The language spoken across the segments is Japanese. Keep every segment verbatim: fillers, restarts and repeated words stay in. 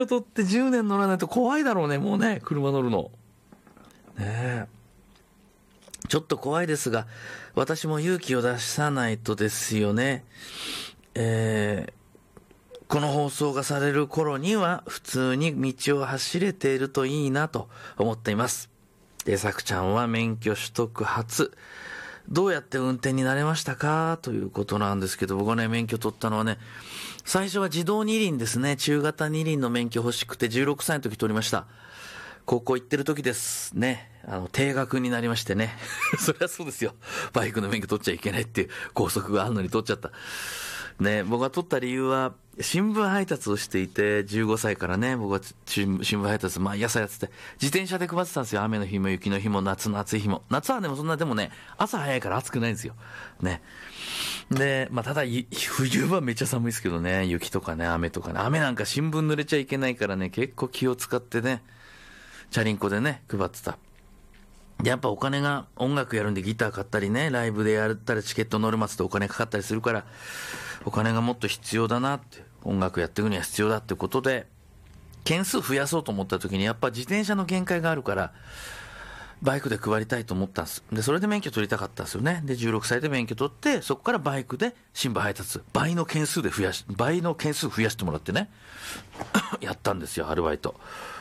取ってじゅうねん乗らないと怖いだろうね、もうね、車乗るの。ねえ。ちょっと怖いですが、私も勇気を出さないとですよね。えー、この放送がされる頃には普通に道を走れているといいなと思っています。で、さくちゃんは免許取得初。どうやって運転になれましたかということなんですけど、僕はね、免許取ったのはね、最初は自動二輪ですね。中型二輪の免許欲しくてじゅうろくさいの時取りました。高校行ってる時ですね。あの、定額になりましてね。そりゃそうですよ。バイクの免許取っちゃいけないっていう校則があるのに取っちゃった。ね、僕が取った理由は、新聞配達をしていて、じゅうごさいからね、僕は新聞配達、毎朝やってて、自転車で配ってたんですよ。雨の日も雪の日も夏の暑い日も。夏はでもそんな、でもね、朝早いから暑くないんですよ。ね。で、まあ、ただ、冬はめっちゃ寒いですけどね、雪とかね、雨とかね。雨なんか新聞濡れちゃいけないからね、結構気を使ってね、チャリンコでね、配ってた。で、やっぱお金が、音楽やるんでギター買ったりね、ライブでやったらチケットノルマツでお金かかったりするから、お金がもっと必要だなって、音楽やっていくには必要だってことで、件数増やそうと思った時に、やっぱ自転車の限界があるから、バイクで配りたいと思ったんです。で、それで免許取りたかったんですよね。で、じゅうろくさいで免許取って、そこからバイクで新聞配達、倍の件数で増やし、倍の件数増やしてもらってね、やったんですよ、アルバイト。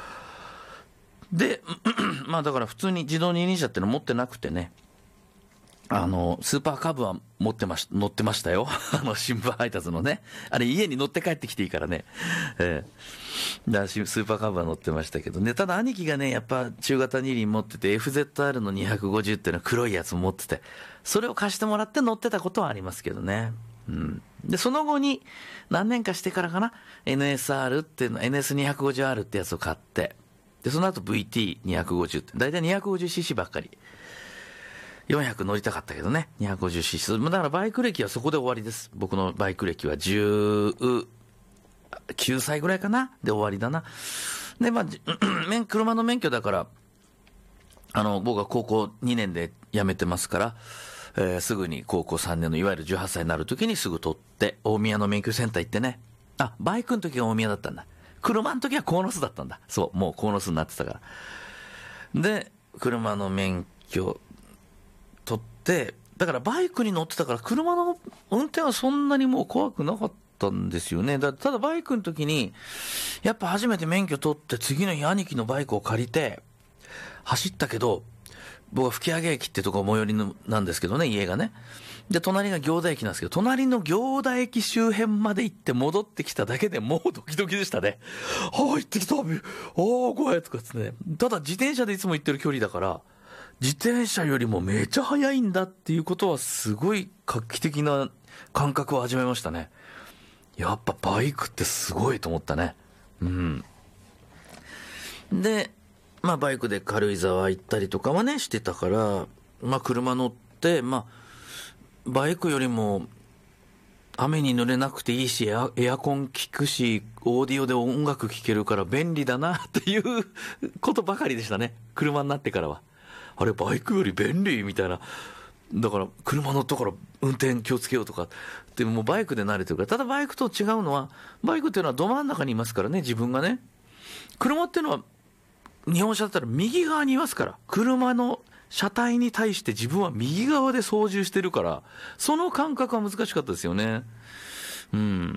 で、まあだから普通に自動二輪車っての持ってなくてね、あの、スーパーカブは持ってまし、乗ってましたよ。あの、新聞配達のね。あれ家に乗って帰ってきていいからね。ええ。だからスーパーカブは乗ってましたけどね。ただ兄貴がね、やっぱ中型二輪持ってて、エフゼットアール のにひゃくごじゅうっていうのは黒いやつ持ってて、それを貸してもらって乗ってたことはありますけどね。うん。で、その後に、何年かしてからかな、エヌエスアール っていうの、エヌエスにひゃくごじゅうアール ってやつを買って、で、その後 ブイティーにひゃくごじゅう って、だいたい にひゃくごじゅうシーシー ばっかり。よんひゃく乗りたかったけどね。にひゃくごじゅうシーシー。だからバイク歴はそこで終わりです。僕のバイク歴はじゅうきゅうさいぐらいかなで終わりだな。で、まあ、車の免許だから、あの、僕は高校にねんで辞めてますから、えー、すぐに高校さんねんのいわゆるじゅうはっさいになる時にすぐ取って、大宮の免許センター行ってね。あ、バイクの時は大宮だったんだ。車の時は鴻巣だったんだ。そう、もう鴻巣になってたから。で、車の免許、取って、だからバイクに乗ってたから車の運転はそんなにもう怖くなかったんですよね。だただバイクの時にやっぱ初めて免許取って次の日兄貴のバイクを借りて走ったけど、僕は吹上駅ってとこ最寄りのなんですけどね、家がね。で隣が行田駅なんですけど、隣の行田駅周辺まで行って戻ってきただけでもうドキドキでしたね。ああ行ってきた、ああ怖いとかっつってね。ただ自転車でいつも行ってる距離だから、自転車よりもめちゃ速いんだっていうことはすごい画期的な感覚を始めましたね。やっぱバイクってすごいと思ったね。うん。で、まあバイクで軽井沢行ったりとかはねしてたから、まあ車乗って、まあバイクよりも雨に濡れなくていいし、エア、エアコン効くし、オーディオで音楽聴けるから便利だなっていうことばかりでしたね。車になってからは。あれバイクより便利みたいな。だから車乗ったから運転気をつけようとかでももうバイクで慣れてるから。ただバイクと違うのは、バイクっていうのはど真ん中にいますからね、自分がね。車っていうのは日本車だったら右側にいますから、車の車体に対して自分は右側で操縦してるから、その感覚は難しかったですよね。うん。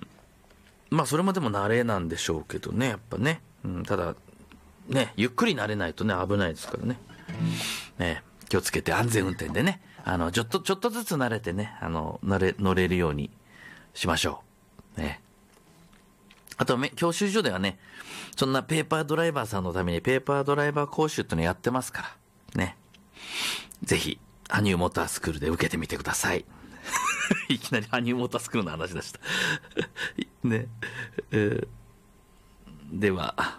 まあそれもでも慣れなんでしょうけどね、やっぱね。うん、ただね、ゆっくり慣れないとね危ないですからね。ね、気をつけて安全運転でね、あのちょっとちょっとずつ慣れてね、あの乗れ乗れるようにしましょう。ね。あと教習所ではね、そんなペーパードライバーさんのためにペーパードライバー講習ってのやってますからね。ぜひ羽生モータースクールで受けてみてください。いきなり羽生モータースクールの話でした。ね。えー、では。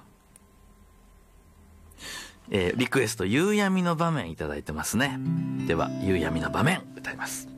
えー、リクエスト夕闇の場面いただいてますね。では夕闇の場面歌います。